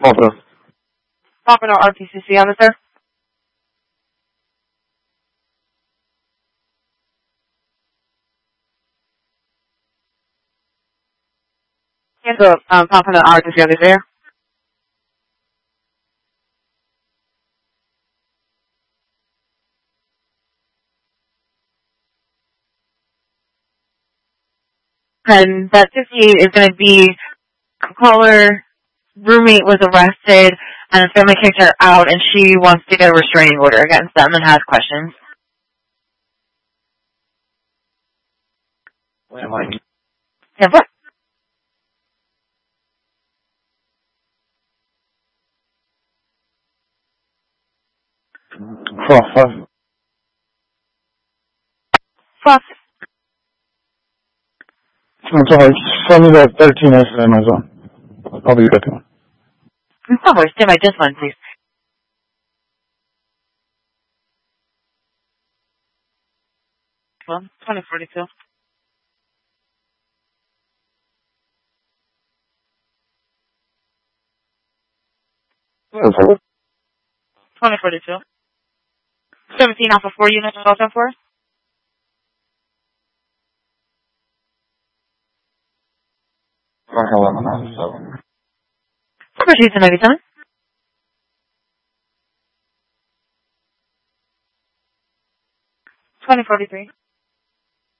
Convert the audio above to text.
Pompano. Pompano RPCC officer. Yes, Pompano RPCC officer. And that 58 is going to be caller roommate was arrested and his family kicked her out and she wants to get a restraining order against them and has questions. Where am I? Yeah, what? Fox. Fox. I'm sorry. Send me that 13 S in my zone. I'll be back on. Oh, stand by just one, please. Well, 2042. Okay. 2042. 17 off of 4 units, also 4. Mark 1197. Number 297. 2043.